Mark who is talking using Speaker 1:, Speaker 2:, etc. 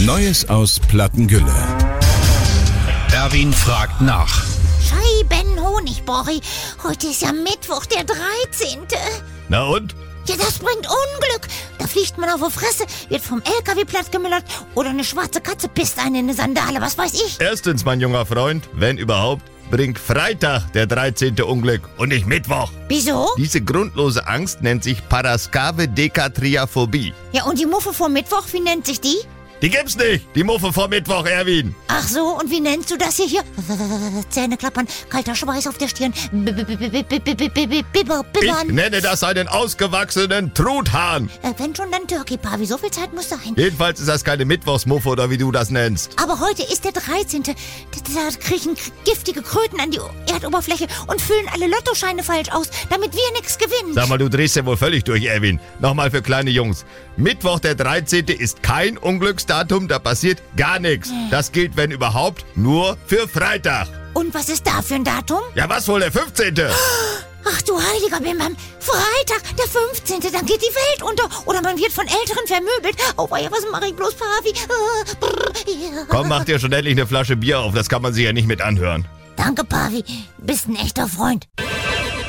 Speaker 1: Neues aus Plattengülle.
Speaker 2: Erwin fragt nach.
Speaker 3: Scheibenhonigbori. Heute ist ja Mittwoch, der 13.
Speaker 4: Na und?
Speaker 3: Ja, das bringt Unglück. Da fliegt man auf die Fresse, wird vom LKW plattgemüllert oder eine schwarze Katze pisst einen in eine Sandale, was weiß ich.
Speaker 4: Erstens, mein junger Freund, wenn überhaupt, bringt Freitag der 13. Unglück und nicht Mittwoch.
Speaker 3: Wieso?
Speaker 4: Diese grundlose Angst nennt sich Paraskavedekatriaphobie.
Speaker 3: Ja, und die Muffe vor Mittwoch, wie nennt sich die?
Speaker 4: Die gibt's nicht, die Muffe vor Mittwoch, Erwin.
Speaker 3: Ach so, und wie nennst du das hier? Zähne klappern, kalter Schweiß auf der Stirn,
Speaker 4: Ich
Speaker 3: bibbern.
Speaker 4: nenne das einen ausgewachsenen Truthahn.
Speaker 3: Wenn schon, dann Turkey Pavi, so viel Zeit muss sein.
Speaker 4: Jedenfalls ist das keine Mittwochsmuffe oder wie du das nennst.
Speaker 3: Aber heute ist der 13. Da kriechen giftige Kröten an die Erdoberfläche und füllen alle Lottoscheine falsch aus, damit wir nichts gewinnen.
Speaker 4: Sag mal, du drehst ja wohl völlig durch, Erwin. Nochmal für kleine Jungs. Mittwoch der 13. ist kein Unglücksdatum, da passiert gar nichts. Das gilt, wenn überhaupt, nur für Freitag.
Speaker 3: Und was ist da für ein Datum?
Speaker 4: Ja, was wohl, der 15.?
Speaker 3: Ach du heiliger Bimbam, Freitag, der 15., dann geht die Welt unter. Oder man wird von Älteren vermöbelt. Oh ja, was mache ich bloß, Pavi?
Speaker 4: Komm, mach dir schon endlich eine Flasche Bier auf, das kann man sich ja nicht mit anhören.
Speaker 3: Danke, Pavi, bist ein echter Freund.